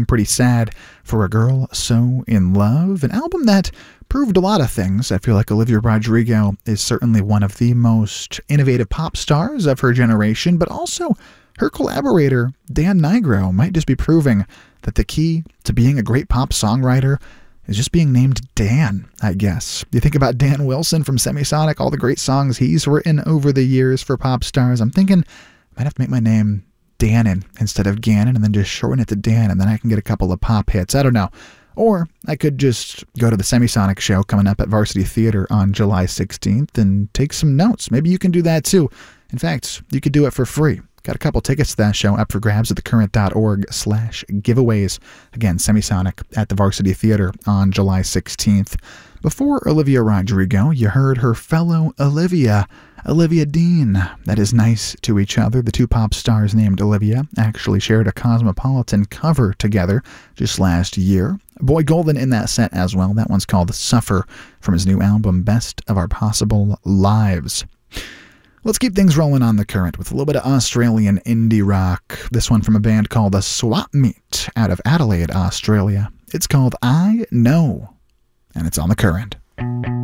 I'm Pretty Sad for a Girl So in Love, an album that proved a lot of things. I feel like Olivia Rodrigo is certainly one of the most innovative pop stars of her generation, but also her collaborator, Dan Nigro, might just be proving that the key to being a great pop songwriter is just being named Dan, I guess. You think about Dan Wilson from Semisonic, all the great songs he's written over the years for pop stars. I'm thinking I might have to make my name Dannon instead of Gannon and then just shorten it to Dan, and then I can get a couple of pop hits. I don't know. Or I could just go to the Semisonic show coming up at Varsity Theater on July 16th and take some notes. Maybe you can do that too. In fact, you could do it for free. Got a couple tickets to that show up for grabs at thecurrent.org/giveaways. Again, Semisonic at the Varsity Theater on July 16th. Before Olivia Rodrigo, you heard her fellow Olivia Dean. That is Nice to Each Other. The two pop stars named Olivia actually shared a Cosmopolitan cover together just last year. Boy Golden in that set as well. That one's called Suffer from his new album, Best of Our Possible Lives. Let's keep things rolling on the current with a little bit of Australian indie rock. This one from a band called The Swap Meet out of Adelaide, Australia. It's called I Know, and it's on the current.